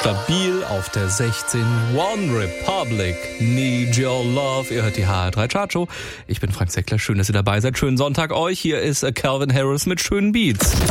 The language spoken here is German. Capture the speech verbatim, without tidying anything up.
stabil auf der sechzehn. One Republic, Need Your Love. Ihr hört die H R drei Chartshow. Ich bin Frank Zeckler. Schön, dass ihr dabei seid. Schönen Sonntag euch. Hier ist Calvin Harris mit schönen Beats.